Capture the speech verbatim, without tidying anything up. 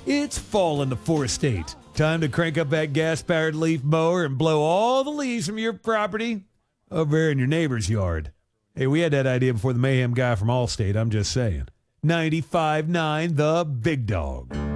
It's fall in the four-state. Time to crank up that gas-powered leaf mower and blow all the leaves from your property over there in your neighbor's yard. Hey, we had that idea before the Mayhem guy from Allstate, I'm just saying. ninety-five point nine The Big Dog.